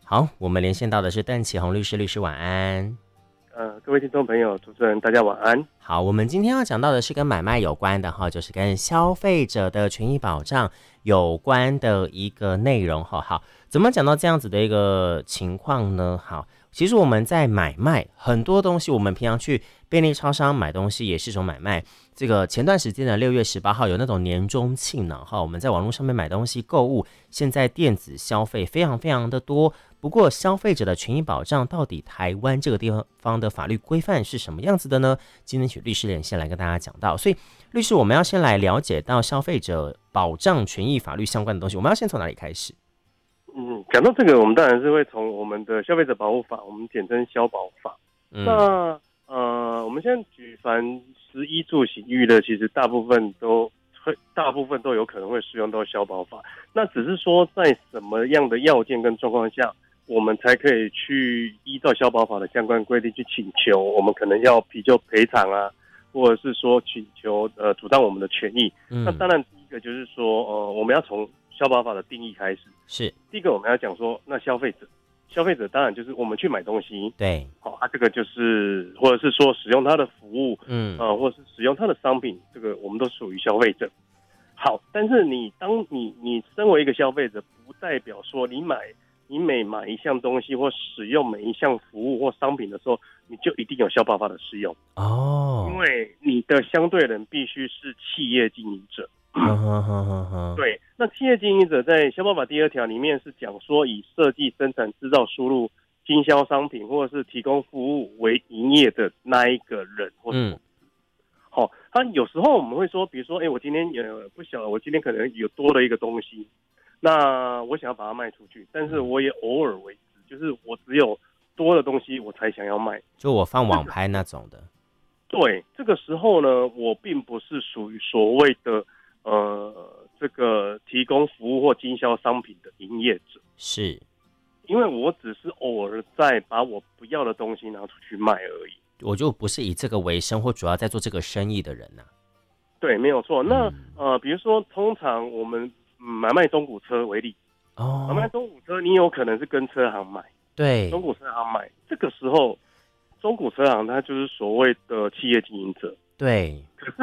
好，我们连线到的是邓启宏律师，律师晚安。 各位听众朋友，主持人大家晚安。 好，我们今天要讲到的是跟买卖有关的哈，就是跟消费者的权益保障有关的一个内容哈。好，怎么讲到这样子的一个情况呢？好，其实我们在买卖很多东西，我们平常去便利超商买东西也是一种买卖。这个前段时间的6月18号有那种年终庆呢哈，我们在网络上面买东西购物，现在电子消费非常非常的多。不过，消费者的权益保障到底台湾这个地方的法律规范是什么样子的呢？今天请律师连线来跟大家讲到。所以，律师，我们要先来了解到消费者保障权益法律相关的东西，我们要先从哪里开始？ 讲到这个，我们当然是会从我们的消费者保护法，我们简称消保法。那我们现在举凡食衣住行娱乐，其实大部分都有可能会适用到消保法。那只是说在什么样的要件跟状况下，我们才可以去依照消保法的相关规定去请求，我们可能要比就赔偿啊，或者是说请求主张我们的权益。那当然第一个就是说我们要从消保法的定义开始。 是第一个我们要讲说，那消费者当然就是我们去买东西， 对， 好，这个就是或者是说使用它的服务，或者是使用它的商品，这个我们都属于消费者。好，但是当你身为一个消费者，不代表说你每买一项东西或使用每一项服务或商品的时候，你就一定有消保法的适用哦，因为你的相对人必须是企业经营者。对，那企业经营者在消保法第2条里面是讲说，以设计、生产、制造、输入、经销商品或者是提供服务为营业的那一个人或者公司。好，他有时候我们会说，比如说，我今天不晓得，我今天可能有多了一个东西，那我想要把它卖出去，但是我也偶尔为之，就是我只有多的东西我才想要卖， 就我放网拍那种的。 对，这个时候呢，我并不是属于所谓的这个提供服务或经销商品的营业者， 是因为我只是偶尔在把我不要的东西拿出去卖而已， 我就不是以这个为生或主要在做这个生意的人啊。 对，没有错。那比如说，通常我们买卖中古车为例，买卖中古车，你有可能是跟车行买， 对， 中古车行买，这个时候中古车行它就是所谓的企业经营者， 对。 可是